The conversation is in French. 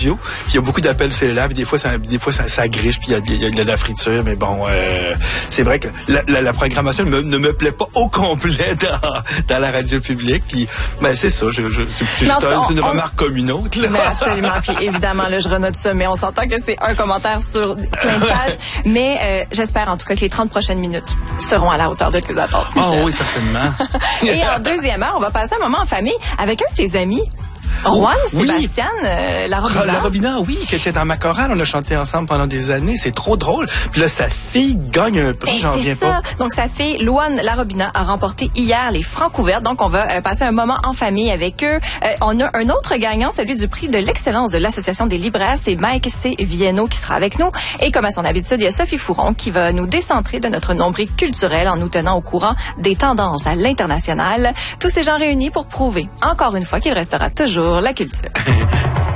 studio. Puis il y a beaucoup d'appels cellulaires, puis des fois ça griche, puis il y a de la friture, mais bon, c'est vrai que la programmation ne me plaît pas au complet dans la radio publique, puis ben c'est ça, c'est une remarque comme une autre, là. Mais absolument, puis évidemment, là, je renote ça, mais on s'entend que c'est un commentaire sur plein de pages, mais j'espère en tout cas que les 30 prochaines minutes seront à la hauteur de tes attentes, Michel. Oh oui, certainement. Et en deuxième heure, on va passer un moment en famille avec un de tes amis, Juan Sébastien Larobina. Larobina, oui, qui était dans ma chorale. On a chanté ensemble pendant des années. C'est trop drôle. Puis là, sa fille gagne un prix, j'en reviens pas. Donc, sa fille, Luan Larobina, a remporté hier les Francouvertes. Donc, on va passer un moment en famille avec eux. On a un autre gagnant, celui du prix de l'excellence de l'Association des libraires. C'est Mike C. Vienno qui sera avec nous. Et comme à son habitude, il y a Sophie Fouron qui va nous décentrer de notre nombril culturel en nous tenant au courant des tendances à l'international. Tous ces gens réunis pour prouver, encore une fois, qu'il restera toujours la culture.